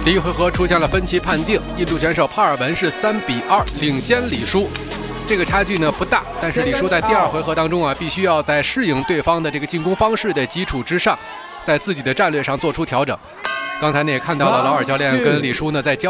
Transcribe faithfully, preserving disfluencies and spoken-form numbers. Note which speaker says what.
Speaker 1: 第一回合出现了分歧判定，印度选手帕尔文是三比二领先李舒，这个差距呢不大，但是李舒在第二回合当中啊，必须要在适应对方的这个进攻方式的基础之上，在自己的战略上做出调整。刚才呢也看到了劳尔教练跟李舒呢在交